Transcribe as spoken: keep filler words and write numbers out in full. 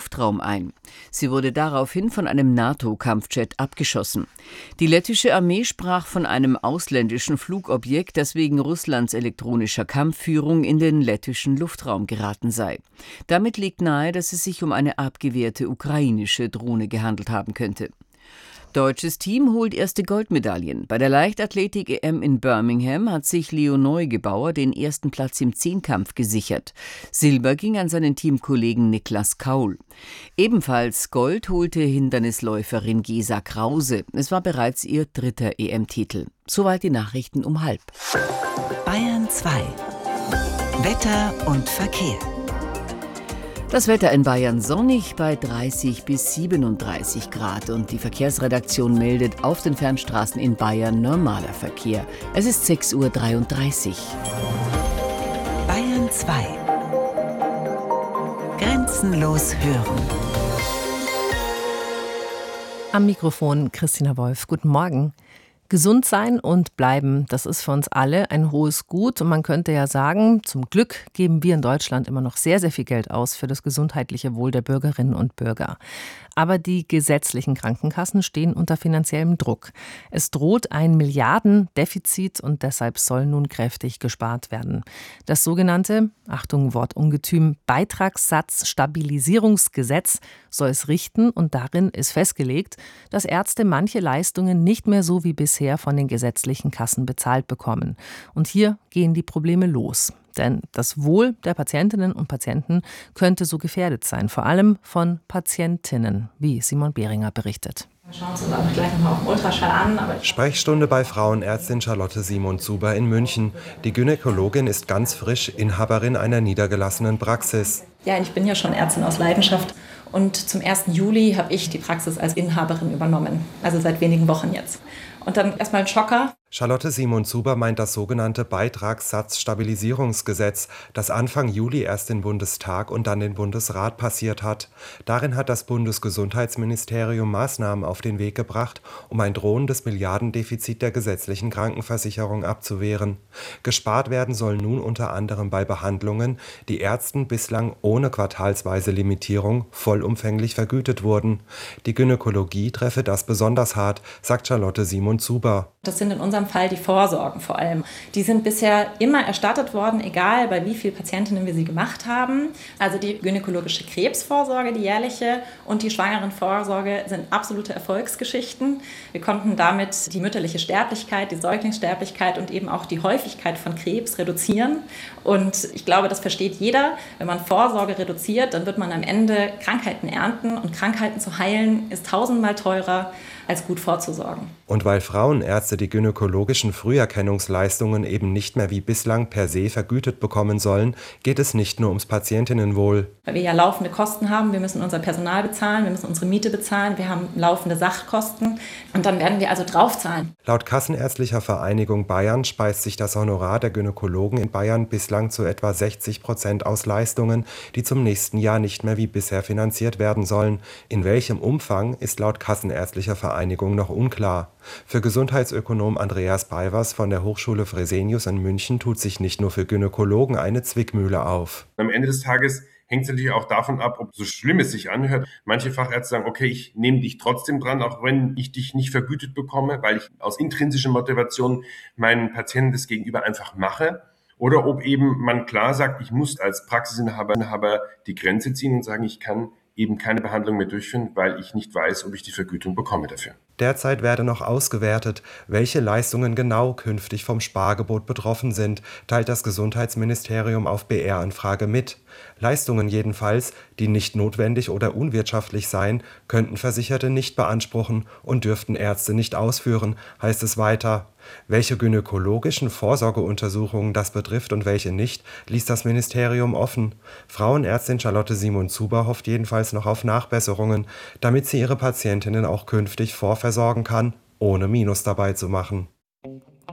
Luftraum ein. Sie wurde daraufhin von einem NATO-Kampfjet abgeschossen. Die lettische Armee sprach von einem ausländischen Flugobjekt, das wegen Russlands elektronischer Kampfführung in den lettischen Luftraum geraten sei. Damit liegt nahe, dass es sich um eine abgewehrte ukrainische Drohne gehandelt haben könnte. Deutsches Team holt erste Goldmedaillen. Bei der Leichtathletik-E M in Birmingham hat sich Leo Neugebauer den ersten Platz im Zehnkampf gesichert. Silber ging an seinen Teamkollegen Niklas Kaul. Ebenfalls Gold holte Hindernisläuferin Gesa Krause. Es war bereits ihr dritter E M-Titel. Soweit die Nachrichten um halb. Bayern zwei. Wetter und Verkehr. Das Wetter in Bayern sonnig bei dreißig bis siebenunddreißig Grad und die Verkehrsredaktion meldet auf den Fernstraßen in Bayern normaler Verkehr. Es ist sechs Uhr dreiunddreißig. Bayern zwei. Grenzenlos hören. Am Mikrofon Christina Wolf. Guten Morgen. Gesund sein und bleiben, das ist für uns alle ein hohes Gut. Und man könnte ja sagen, zum Glück geben wir in Deutschland immer noch sehr, sehr viel Geld aus für das gesundheitliche Wohl der Bürgerinnen und Bürger. Aber die gesetzlichen Krankenkassen stehen unter finanziellem Druck. Es droht ein Milliardendefizit und deshalb soll nun kräftig gespart werden. Das sogenannte, Achtung, Wortungetüm, Beitragssatzstabilisierungsgesetz soll es richten und darin ist festgelegt, dass Ärzte manche Leistungen nicht mehr so wie bisher von den gesetzlichen Kassen bezahlt bekommen. Und hier gehen die Probleme los. Denn das Wohl der Patientinnen und Patienten könnte so gefährdet sein, vor allem von Patientinnen, wie Simon Behringer berichtet. Wir schauen uns das auch gleich nochmal auf dem Ultraschall an. Aber Sprechstunde bei Frauenärztin Charlotte Simon-Zuber in München. Die Gynäkologin ist ganz frisch Inhaberin einer niedergelassenen Praxis. Ja, ich bin ja schon Ärztin aus Leidenschaft und zum ersten Juli habe ich die Praxis als Inhaberin übernommen, also seit wenigen Wochen jetzt. Und dann erstmal ein Schocker. Charlotte Simon-Zuber meint das sogenannte Beitragssatzstabilisierungsgesetz, das Anfang Juli erst den Bundestag und dann den Bundesrat passiert hat. Darin hat das Bundesgesundheitsministerium Maßnahmen auf den Weg gebracht, um ein drohendes Milliardendefizit der gesetzlichen Krankenversicherung abzuwehren. Gespart werden soll nun unter anderem bei Behandlungen, die Ärzten bislang ohne quartalsweise Limitierung vollumfänglich vergütet wurden. Die Gynäkologie treffe das besonders hart, sagt Charlotte Simon-Zuber. Das sind in unserem Fall die Vorsorgen vor allem. Die sind bisher immer erstattet worden, egal bei wie vielen Patientinnen wir sie gemacht haben. Also die gynäkologische Krebsvorsorge, die jährliche, und die Schwangerenvorsorge sind absolute Erfolgsgeschichten. Wir konnten damit die mütterliche Sterblichkeit, die Säuglingssterblichkeit und eben auch die Häufigkeit von Krebs reduzieren. Und ich glaube, das versteht jeder. Wenn man Vorsorge reduziert, dann wird man am Ende Krankheiten ernten. Und Krankheiten zu heilen ist tausendmal teurer, als gut vorzusorgen. Und weil Frauenärzte die gynäkologischen Früherkennungsleistungen eben nicht mehr wie bislang per se vergütet bekommen sollen, geht es nicht nur ums Patientinnenwohl. Weil wir ja laufende Kosten haben, wir müssen unser Personal bezahlen, wir müssen unsere Miete bezahlen, wir haben laufende Sachkosten und dann werden wir also draufzahlen. Laut Kassenärztlicher Vereinigung Bayern speist sich das Honorar der Gynäkologen in Bayern bislang zu etwa sechzig Prozent aus Leistungen, die zum nächsten Jahr nicht mehr wie bisher finanziert werden sollen. In welchem Umfang ist laut Kassenärztlicher Vereinigung noch unklar. Für Gesundheitsökonom Andreas Beiwers von der Hochschule Fresenius in München tut sich nicht nur für Gynäkologen eine Zwickmühle auf. Am Ende des Tages hängt es natürlich auch davon ab, ob so schlimm es sich anhört. Manche Fachärzte sagen, okay, ich nehme dich trotzdem dran, auch wenn ich dich nicht vergütet bekomme, weil ich aus intrinsischer Motivation meinen Patienten das Gegenüber einfach mache. Oder ob eben man klar sagt, ich muss als Praxisinhaber Inhaber die Grenze ziehen und sagen, ich kann eben keine Behandlung mehr durchführen, weil ich nicht weiß, ob ich die Vergütung bekomme dafür. Derzeit werde noch ausgewertet, welche Leistungen genau künftig vom Spargebot betroffen sind, teilt das Gesundheitsministerium auf B R-Anfrage mit. Leistungen jedenfalls, die nicht notwendig oder unwirtschaftlich seien, könnten Versicherte nicht beanspruchen und dürften Ärzte nicht ausführen, heißt es weiter. Welche gynäkologischen Vorsorgeuntersuchungen das betrifft und welche nicht, ließ das Ministerium offen. Frauenärztin Charlotte Simon-Zuber hofft jedenfalls noch auf Nachbesserungen, damit sie ihre Patientinnen auch künftig vorversorgen kann, ohne Minus dabei zu machen.